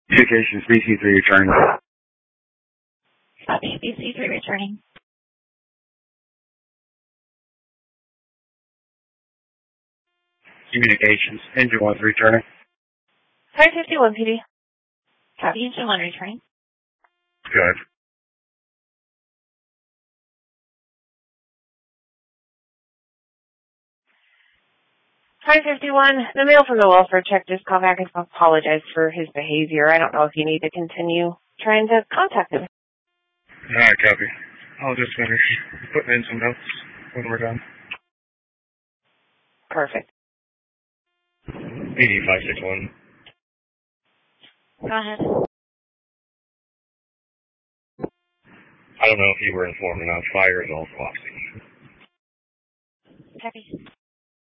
Communications, BC3 returning. Copy, BC3 returning. Communications, Engine 1 returning. 551 PD. Copy, Engine 1 returning. Good. $551, the male from the welfare check just called back and apologized for his behavior. I don't know if you need to continue trying to contact him. Alright, copy. I'll just finish putting in some notes when we're done. Perfect. 561. Go ahead. I don't know if you were informed or not. Fire is also off. Copy.